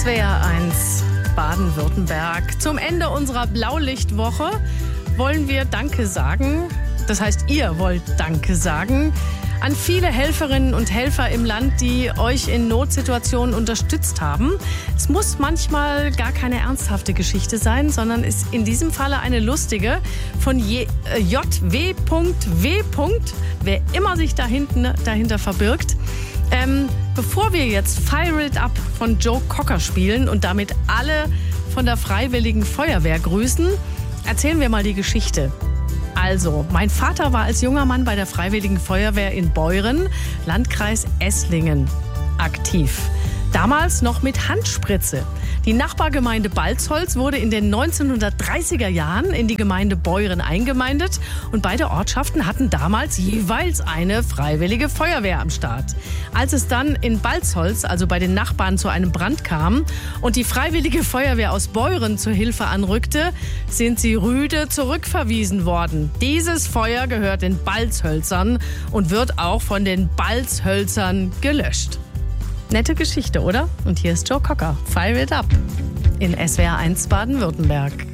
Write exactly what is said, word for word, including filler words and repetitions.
S W R eins Baden-Württemberg. Zum Ende unserer Blaulichtwoche wollen wir Danke sagen. Das heißt, ihr wollt Danke sagen an viele Helferinnen und Helfer im Land, die euch in Notsituationen unterstützt haben. Es muss manchmal gar keine ernsthafte Geschichte sein, sondern ist in diesem Falle eine lustige von J W W. Wer immer sich da hinten, dahinter verbirgt. Ähm, bevor wir jetzt Fire It Up von Joe Cocker spielen und damit alle von der Freiwilligen Feuerwehr grüßen, erzählen wir mal die Geschichte. Also, mein Vater war als junger Mann bei der Freiwilligen Feuerwehr in Beuren, Landkreis Esslingen, aktiv. Damals noch mit Handspritze. Die Nachbargemeinde Balzholz wurde in den neunzehnhundertdreißiger Jahren in die Gemeinde Beuren eingemeindet und beide Ortschaften hatten damals jeweils eine Freiwillige Feuerwehr am Start. Als es dann in Balzholz, also bei den Nachbarn, zu einem Brand kam und die Freiwillige Feuerwehr aus Beuren zur Hilfe anrückte, sind sie rüde zurückverwiesen worden. Dieses Feuer gehört den Balzhölzern und wird auch von den Balzhölzern gelöscht. Nette Geschichte, oder? Und hier ist Joe Cocker. Fire It Up in S W R eins Baden-Württemberg.